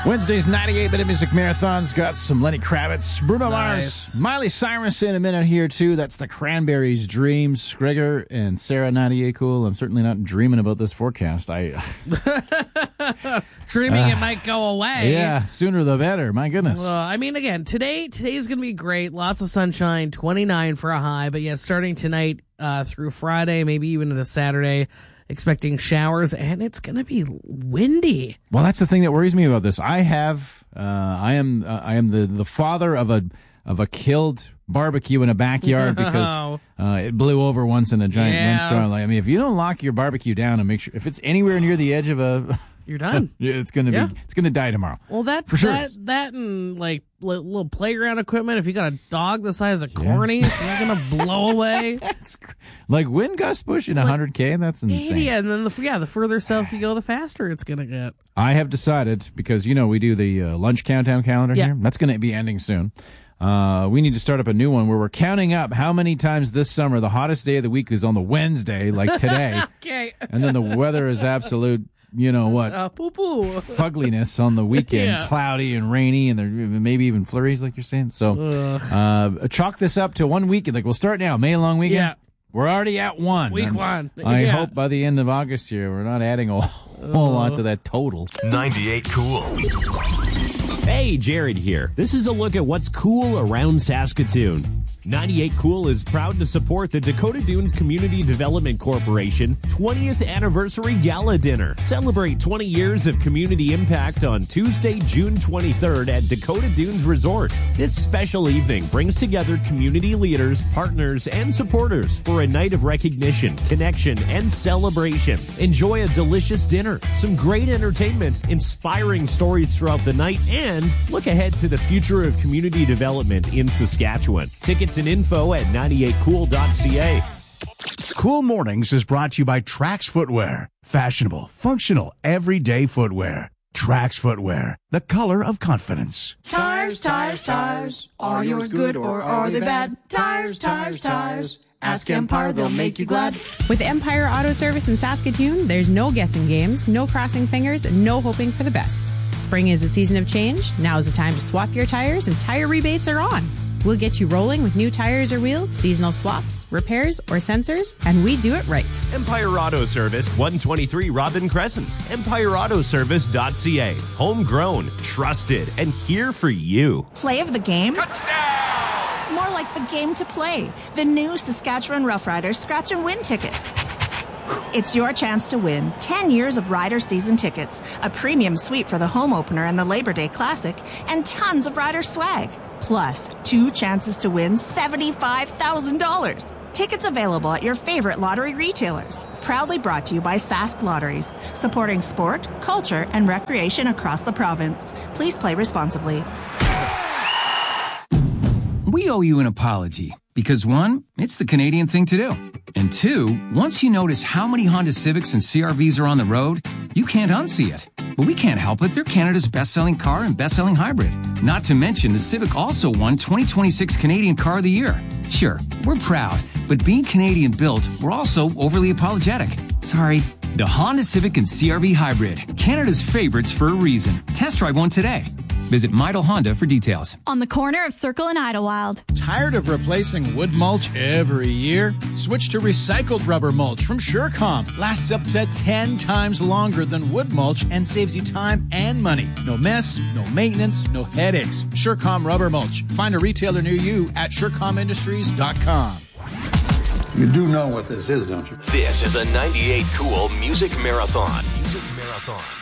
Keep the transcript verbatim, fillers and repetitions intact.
Wednesday's ninety-eight minute Music Marathon's got some Lenny Kravitz, Bruno Nice. Mars, Miley Cyrus in a minute here, too. That's the Cranberries' Dreams. Gregor and Sarah, ninety-eight cool. I'm certainly not dreaming about this forecast. I Dreaming Uh, it might go away. Yeah, sooner the better. My goodness. Well, I mean, again, today today's going to be great. Lots of sunshine, twenty-nine for a high. But yeah, starting tonight uh, through Friday, maybe even into Saturday, expecting showers, and it's going to be windy. Well, that's the thing that worries me about this. I have, uh, I am, uh, I am the, the father of a of a killed barbecue in a backyard because Oh. uh, it blew over once in a giant Yeah. windstorm. Like, I mean, if you don't lock your barbecue down and make sure if it's anywhere near the edge of a, You're done. yeah, it's gonna Yeah. be, it's gonna die tomorrow. Well, that For sure it that is. that and like li- little playground equipment. If you got a dog the size of Corny, it's going to blow away. It's cr- like wind gusts pushing one hundred K. That's insane. Yeah, and then the yeah, the further south you go, the faster it's going to get. I have decided, because, you know, we do the uh, lunch countdown calendar Yeah. here. That's going to be ending soon. Uh, we need to start up a new one where we're counting up how many times this summer the hottest day of the week is on the Wednesday, like today. Okay. And then the weather is absolute, you know what, Uh, poo poo. fugliness on the weekend, Yeah. cloudy and rainy, and there maybe even flurries, like you're saying. So uh, chalk this up to one weekend. Like, we'll start now, May long weekend. Yeah. We're already at one. Week And one. I Yeah. hope by the end of August here, we're not adding a whole lot to that total. ninety-eight cool. Hey, Jared here. This is a look at what's cool around Saskatoon. ninety-eight cool is proud to support the Dakota Dunes Community Development Corporation twentieth Anniversary Gala Dinner. Celebrate twenty years of community impact on Tuesday, June twenty-third at Dakota Dunes Resort. This special evening brings together community leaders, partners, and supporters for a night of recognition, connection, and celebration. Enjoy a delicious dinner, some great entertainment, inspiring stories throughout the night, and look ahead to the future of community development in Saskatchewan. Tickets and info at ninety-eight cool dot c a. Cool Mornings is brought to you by Trax Footwear. Fashionable, functional, everyday footwear. Trax Footwear, the color of confidence. Tires, tires, tires. Are yours good or are they bad? Tires, tires, tires. Ask Empire, they'll make you glad. With Empire Auto Service in Saskatoon, there's no guessing games, no crossing fingers, no hoping for the best. Spring is a season of change. Now is the time to swap your tires, and tire rebates are on. We'll get you rolling with new tires or wheels, seasonal swaps, repairs, or sensors, and we do it right. Empire Auto Service, one twenty-three Robin Crescent. empire auto service dot c a. Homegrown, trusted, and here for you. Play of the game? Touchdown! More like the game to play. The new Saskatchewan Roughriders Scratch and Win ticket. It's your chance to win ten years of Rider season tickets, a premium suite for the home opener and the Labor Day Classic, and tons of Rider swag. Plus, two chances to win seventy-five thousand dollars. Tickets available at your favorite lottery retailers. Proudly brought to you by Sask Lotteries, supporting sport, culture, and recreation across the province. Please play responsibly. We owe you an apology because, one, it's the Canadian thing to do. And two, once you notice how many Honda Civics and C R Vs are on the road, you can't unsee it. But we can't help it. They're Canada's best-selling car and best-selling hybrid. Not to mention, the Civic also won twenty twenty-six Canadian Car of the Year. Sure, we're proud, but being Canadian-built, we're also overly apologetic. Sorry. The Honda Civic and C R V Hybrid, Canada's favorites for a reason. Test drive one today. Visit Midel Honda for details. On the corner of Circle and Idlewild. Tired of replacing wood mulch every year? Switch to recycled rubber mulch from Surecom. Lasts up to ten times longer than wood mulch and saves you time and money. No mess, no maintenance, no headaches. Surecom rubber mulch. Find a retailer near you at surecom industries dot com. You do know what this is, don't you? This is a ninety-eight cool Music Marathon. Music Marathon.